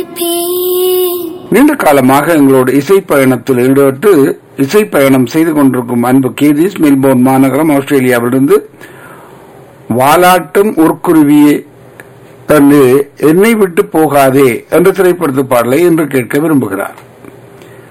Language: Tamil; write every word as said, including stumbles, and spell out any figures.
நீண்ட காலமாக எங்களோட இசை பயணத்தில் ஈடுபட்டு இசை பயணம் செய்து கொண்டிருக்கும் அன்பு கேதிஸ் மெல்போர்ன் மாநகரம் ஆஸ்திரேலியாவிலிருந்து வாலாட்டும் உருக்குருவியே தந்து என்னை விட்டு போகாதே என்ற திரைப்படத்து பாடலை இன்று கேட்க விரும்புகிறார்.